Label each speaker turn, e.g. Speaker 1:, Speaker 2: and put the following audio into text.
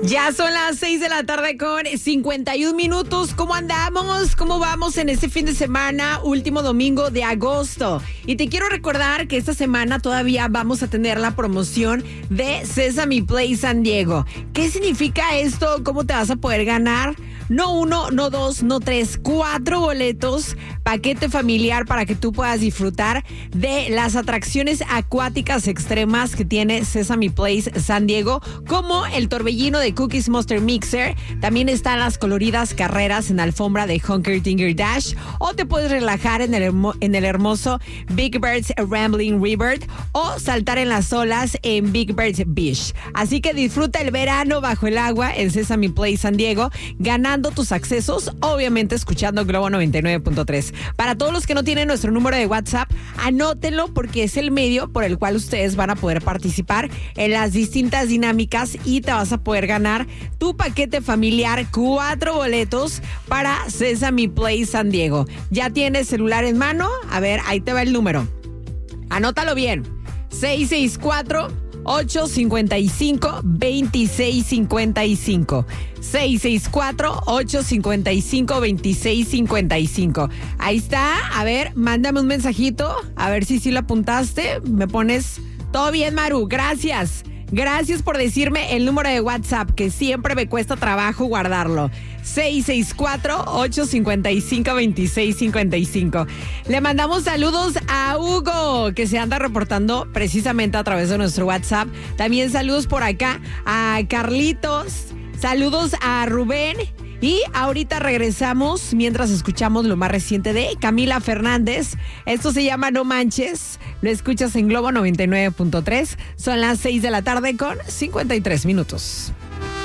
Speaker 1: Ya son las 6 de la tarde con 51 minutos. ¿Cómo andamos? ¿Cómo vamos en este fin de semana? Último domingo de agosto. Y te quiero recordar que esta semana todavía vamos a tener la promoción de Sesame Place San Diego. ¿Qué significa esto? ¿Cómo te vas a poder ganar? No uno, no dos, no tres, 4 boletos, paquete familiar para que tú puedas disfrutar de las atracciones acuáticas extremas que tiene Sesame Place San Diego, como el torbellino de Cookies Monster Mixer. También están las coloridas carreras en alfombra de Hunker Dinker Dash, o te puedes relajar en el hermoso Big Bird's Rambling River o saltar en las olas en Big Bird's Beach. Así que disfruta el verano bajo el agua en Sesame Place San Diego, ganando tus accesos, obviamente escuchando Globo 99.3. Para todos los que no tienen nuestro número de WhatsApp, anótenlo porque es el medio por el cual ustedes van a poder participar en las distintas dinámicas y te vas a poder ganar tu paquete familiar, 4 boletos para Sesame Place San Diego. ¿Ya tienes celular en mano? A ver, ahí te va el número. Anótalo bien. 664-855-2655. 664-855-2655. Ahí está. A ver, mándame un mensajito. A ver si sí lo apuntaste. Me pones todo bien, Maru. Gracias. Gracias por decirme el número de WhatsApp, que siempre me cuesta trabajo guardarlo. 664-855-2655. Le mandamos saludos a Hugo, que se anda reportando precisamente a través de nuestro WhatsApp. También saludos por acá a Carlitos. Saludos a Rubén. Y ahorita regresamos mientras escuchamos lo más reciente de Camila Fernández. Esto se llama No Manches. Lo escuchas en Globo 99.3. Son las 6 de la tarde con 53 minutos.